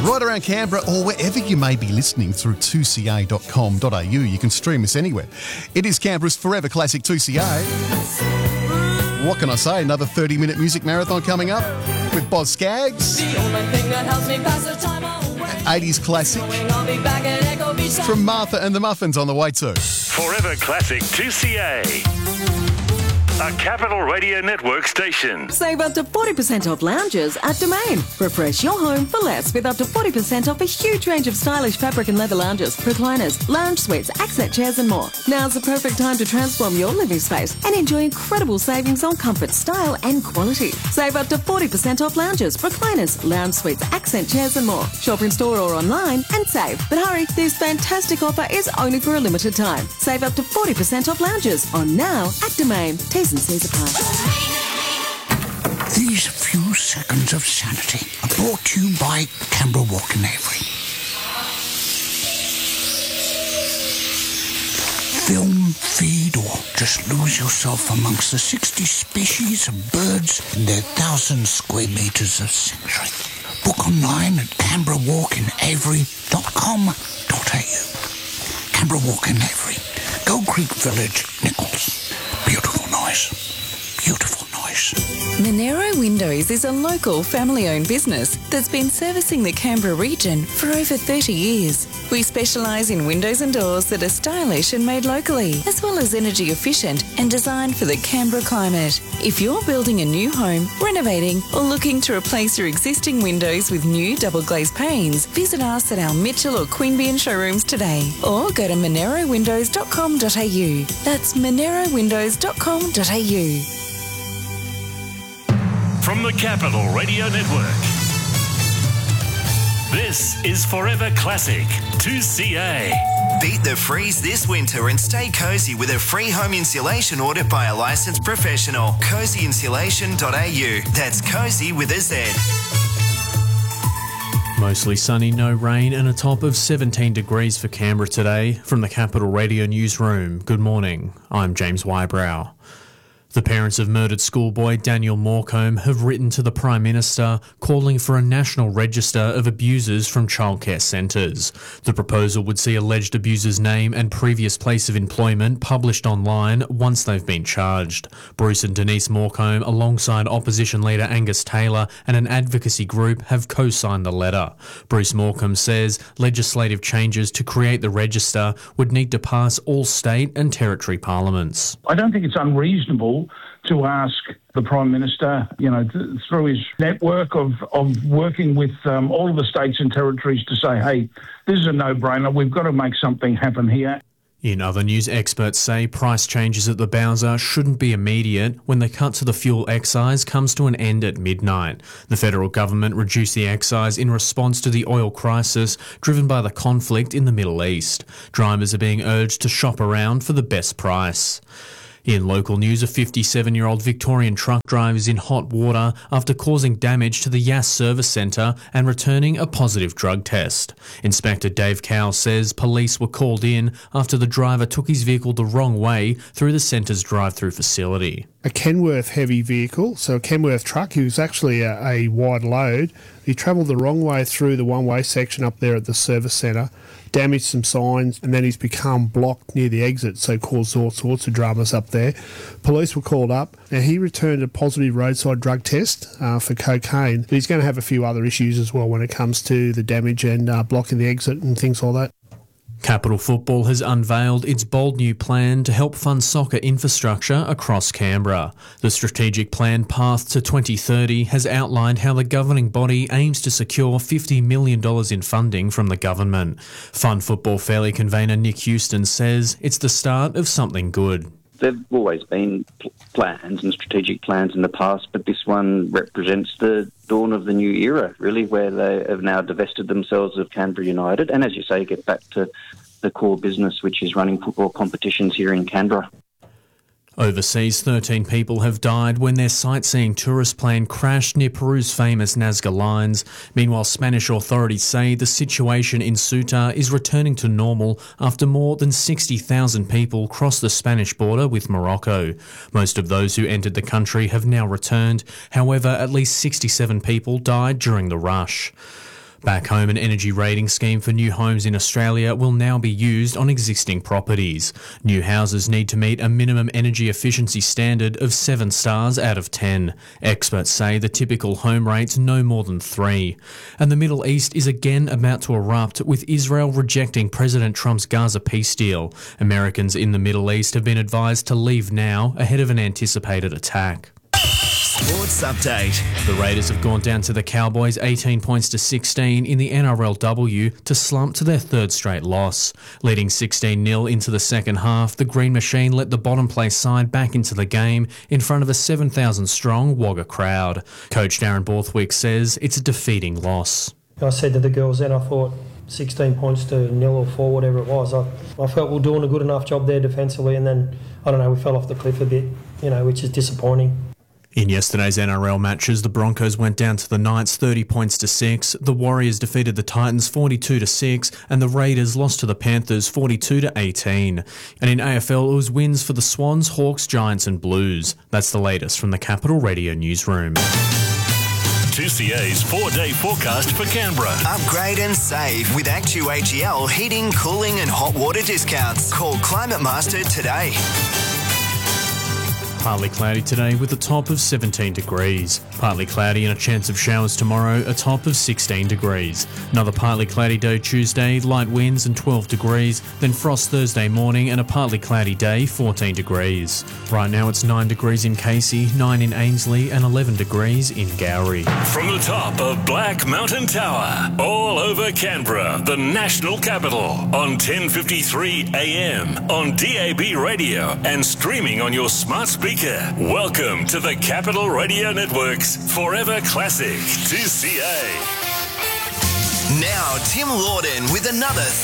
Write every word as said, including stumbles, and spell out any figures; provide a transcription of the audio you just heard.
Right around Canberra or wherever you may be listening through two c a dot com dot a u. You can stream us anywhere. It is Canberra's Forever Classic two C A. What can I say? Another thirty-minute music marathon coming up with Boz Scaggs. The only thing that helps me pass the time away. eighties classic I'll be back at Echo Beach. from Martha and the Muffins on the way too. Forever Classic two C A. A Capital Radio Network station. Save up to forty percent off lounges at Domain. Refresh your home for less with up to forty percent off a huge range of stylish fabric and leather lounges, recliners, lounge suites, accent chairs and more. Now's the perfect time to transform your living space and enjoy incredible savings on comfort, style and quality. Save up to forty percent off lounges, recliners, lounge suites, accent chairs and more. Shop in store or online and save. But hurry, this fantastic offer is only for a limited time. Save up to forty percent off lounges on now at Domain. T's and C's apply. These few seconds of sanity are brought to you by Canberra Walk in Avery. Film, feed, or just lose yourself amongst the sixty species of birds in their thousand square metres of sanctuary. Book online at canberra walk in avery dot com dot a u. Canberra Walk in Avery, Gold Creek Village, Nichols. Beautiful noise. Beautiful noise. Monero Windows is a local family-owned business that's been servicing the Canberra region for over thirty years. We specialise in windows and doors that are stylish and made locally, as well as energy efficient and designed for the Canberra climate. If you're building a new home, renovating or looking to replace your existing windows with new double glazed panes, visit us at our Mitchell or Queanbeyan showrooms today or go to monero windows dot com dot a u. That's monero windows dot com dot a u. From the Capital Radio Network, this is Forever Classic two C A. Beat the freeze this winter and stay cosy with a free home insulation audit by a licensed professional. cozy insulation dot a u. That's cozy with a Z. Mostly sunny, no rain, and a top of seventeen degrees for Canberra today. From the Capital Radio Newsroom, good morning. I'm James Wybrow. The parents of murdered schoolboy Daniel Morecombe have written to the Prime Minister calling for a national register of abusers from childcare centres. The proposal would see alleged abusers' name and previous place of employment published online once they've been charged. Bruce and Denise Morecombe, alongside opposition leader Angus Taylor and an advocacy group, have co-signed the letter. Bruce Morecombe says legislative changes to create the register would need to pass all state and territory parliaments. I don't think it's unreasonable to ask the Prime Minister, you know, th- through his network of, of working with um, all of the states and territories to say, hey, this is a no-brainer, we've got to make something happen here. In other news, experts say price changes at the Bowser shouldn't be immediate when the cut to the fuel excise comes to an end at midnight. The federal government reduced the excise in response to the oil crisis driven by the conflict in the Middle East. Drivers are being urged to shop around for the best price. In local news, a fifty-seven-year-old Victorian truck driver is in hot water after causing damage to the Yass Service Centre and returning a positive drug test. Inspector Dave Cowell says police were called in after the driver took his vehicle the wrong way through the centre's drive-through facility. A Kenworth heavy vehicle, so a Kenworth truck, he was actually a, a wide load. He travelled the wrong way through the one-way section up there at the service centre, damaged some signs, and then he's become blocked near the exit, so caused all sorts of dramas up there. Police were called up, and he returned a positive roadside drug test uh, for cocaine, but he's going to have a few other issues as well when it comes to the damage and uh, blocking the exit and things like that. Capital Football has unveiled its bold new plan to help fund soccer infrastructure across Canberra. The strategic plan Path to twenty thirty has outlined how the governing body aims to secure fifty million dollars in funding from the government. Fund Football Fairly convener Nick Houston says it's the start of something good. There have always been pl- plans and strategic plans in the past, but this one represents the dawn of the new era, really, where they have now divested themselves of Canberra United and, as you say, get back to the core business, which is running football competitions here in Canberra. Overseas, thirteen people have died when their sightseeing tourist plane crashed near Peru's famous Nazca Lines. Meanwhile, Spanish authorities say the situation in Ceuta is returning to normal after more than sixty thousand people crossed the Spanish border with Morocco. Most of those who entered the country have now returned. However, at least sixty-seven people died during the rush. Back home, an energy rating scheme for new homes in Australia will now be used on existing properties. New houses need to meet a minimum energy efficiency standard of seven stars out of ten. Experts say the typical home rate's no more than three. And the Middle East is again about to erupt, with Israel rejecting President Trump's Gaza peace deal. Americans in the Middle East have been advised to leave now ahead of an anticipated attack. Sports update. The Raiders have gone down to the Cowboys eighteen points to sixteen in the N R L W to slump to their third straight loss. Leading sixteen nil into the second half, the Green Machine let the bottom place side back into the game in front of a seven thousand strong Wagga crowd. Coach Darren Borthwick says it's a defeating loss. I said to the girls then, I thought sixteen points to nil or four, whatever it was. I, I felt we were doing a good enough job there defensively, and then, I don't know, we fell off the cliff a bit, you know, which is disappointing. In yesterday's N R L matches, the Broncos went down to the Knights thirty points to six, the Warriors defeated the Titans forty-two to six, and the Raiders lost to the Panthers forty-two to eighteen. And in A F L, it was wins for the Swans, Hawks, Giants and Blues. That's the latest from the Capital Radio newsroom. two C A's four-day forecast for Canberra. Upgrade and save with Actu H E L heating, cooling and hot water discounts. Call Climate Master today. Partly cloudy today with a top of seventeen degrees. Partly cloudy and a chance of showers tomorrow, a top of sixteen degrees. Another partly cloudy day Tuesday, light winds and twelve degrees. Then frost Thursday morning and a partly cloudy day, fourteen degrees. Right now it's nine degrees in Casey, nine in Ainslie and eleven degrees in Gowrie. From the top of Black Mountain Tower, all over Canberra, the national capital, on ten fifty-three A M, on D A B radio and streaming on your smart speaker. Welcome to the Capital Radio Network's Forever Classic two C A. Now Tim Lawden with another